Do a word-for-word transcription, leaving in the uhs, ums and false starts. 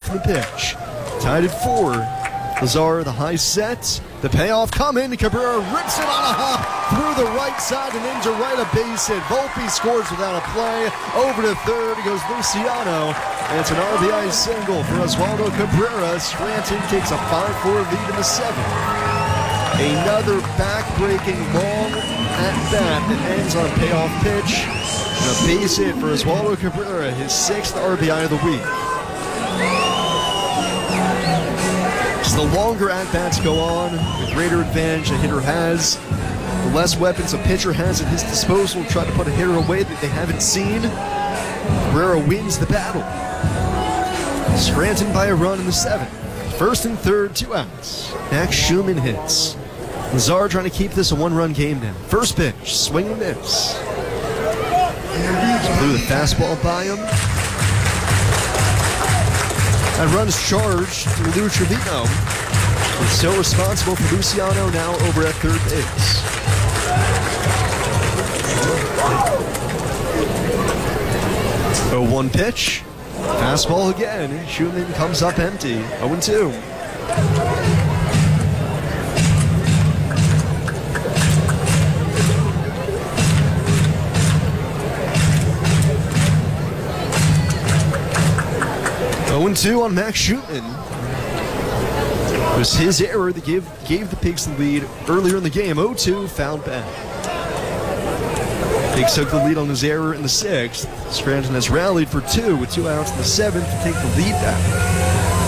from the pitch. Tied at four. Lazar, the high set. The payoff coming. Cabrera rips it on a hop through the right side and into right, a base hit. Volpe scores without a play. Over to third goes Luciano. And it's an R B I single for Oswaldo Cabrera. Scranton takes a five four lead in the seventh. Another back-breaking long at-bat that ends on a payoff pitch. And a base hit for Oswaldo Cabrera, his sixth R B I of the week. As the longer at-bats go on, the greater advantage a hitter has. The less weapons a pitcher has at his disposal to try to put a hitter away that they haven't seen. Cabrera wins the battle. Scranton by a run in the seventh. First and third, two outs. Max Schumann hits. Lazar trying to keep this a one-run game now. First pitch, swing and miss. Blew the fastball by him. That run is charged to Lou Trevino. He's still responsible for Luciano now over at third base. oh one pitch. Fastball again. Schumann comes up empty. oh two. oh two on Max Schumann. It was his error that gave, gave the Pigs the lead earlier in the game. oh two, fouled back. Pigs took the lead on his error in the sixth. Scranton has rallied for two with two outs in the seventh to take the lead back.